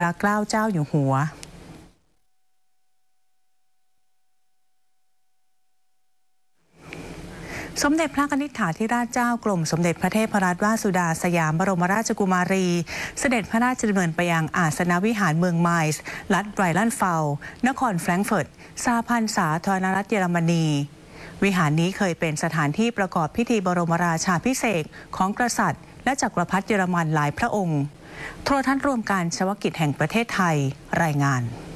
พระเกล้าเจ้าอยู่หัวสมเด็จพระนิธิถาธิราชเจ้ากรมสมเด็จพระเทพรัตนราชสุดาสยามบรมราชกุมารีเสด็จพระราชดำเนินไปยังอาสนวิหารเมืองไมซ์รัฐไรลันเฟลนครแฟรงก์เฟิร์ตสหพันธ์สาธารณรัฐเยอรมนีวิหารนี้เคยเป็นสถานที่ประกอบพิธีบรมราชาภิเษกของกษัตริย์และจักรพรรดิเยอรมันหลายพระองค์โทรทัศน์รวมการเฉพาะกิจแห่งประเทศไทยรายงาน